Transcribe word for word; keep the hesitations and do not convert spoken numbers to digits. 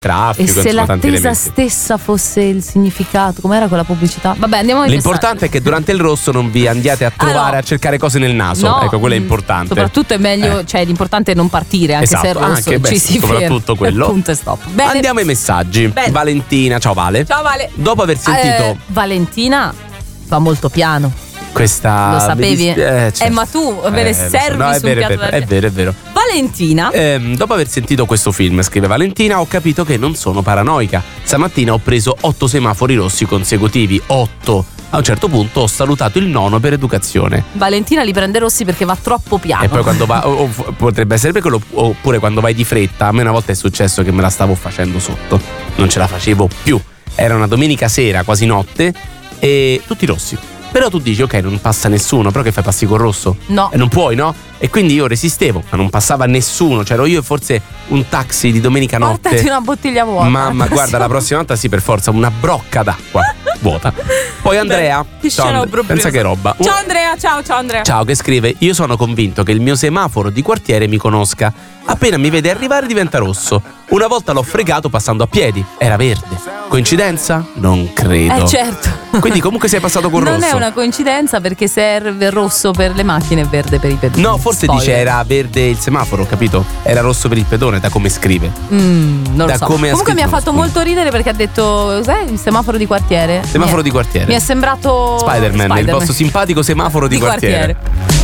traffico. E se insomma, tanti l'attesa elementi. stessa fosse il significato, com'era quella pubblicità? Vabbè, andiamo a L'importante è che durante il rosso non vi andiate a trovare Ah, no. a cercare cose nel naso. No, Ecco, quello è mh, importante. Soprattutto è meglio, Eh. cioè l'importante è non partire, anche Esatto, se è rosso anche, beh, ci si ferma. soprattutto quello. Punto e stop. Bene. Andiamo ai messaggi. Bene. Valentina, ciao Vale. Ciao Vale. Dopo aver sentito Eh, Valentina va molto piano. questa. Lo sapevi? Eh, certo. Eh, ma tu me le Eh, lo so. servi No, è su un vero, è piatto vero, è d'argento. vero, è vero. Valentina. Ehm, dopo aver sentito questo film, scrive Valentina, ho capito che non sono paranoica. Stamattina ho preso otto semafori rossi consecutivi. Otto. A un certo punto ho salutato il nono per educazione. Valentina li prende rossi perché va troppo piano. E poi quando va, o, o potrebbe essere per quello, oppure quando vai di fretta. A me una volta è successo che me la stavo facendo sotto, non ce la facevo più. Era una domenica sera, quasi notte, e tutti rossi. Però tu dici, ok, non passa nessuno, però che fai, passi col rosso? No. E non puoi, no? E quindi io resistevo, ma non passava nessuno. C'ero io e forse un taxi di domenica notte. Portati una bottiglia vuota. Mamma, guarda, la prossima volta sì, per forza, una brocca d'acqua vuota. Poi Andrea, Che ciao, scena And- obbrobriosa. pensa che roba. Ciao Andrea, ciao, ciao Andrea. Ciao, che scrive: io sono convinto che il mio semaforo di quartiere mi conosca. Appena mi vede arrivare diventa rosso. Una volta l'ho fregato passando a piedi, era verde. Coincidenza? Non credo. Eh certo. Quindi comunque sei passato col Non rosso. è una coincidenza perché serve rosso per le macchine e verde per i pedoni. No, forse Spoiler. dice era verde il semaforo, capito? Era rosso per il pedone, da come scrive. Mm, non Da lo so. come ha Comunque mi ha scritto, fatto scusa. molto ridere perché ha detto cos'è il semaforo di quartiere? Semaforo Mi è- di quartiere. Mi è sembrato Spider-Man, il vostro simpatico semaforo di, Di quartiere.